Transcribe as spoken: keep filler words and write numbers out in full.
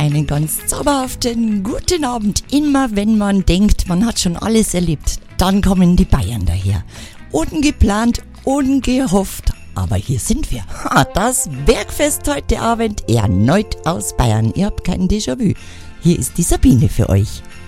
einen ganz zauberhaften guten Abend. Immer wenn man denkt, man hat schon alles erlebt, dann kommen die Bayern daher. Ungeplant, ungehofft, aber hier sind wir. Ha, das Bergfest heute Abend erneut aus Bayern. Ihr habt kein Déjà-vu. Hier ist die Sabine für euch.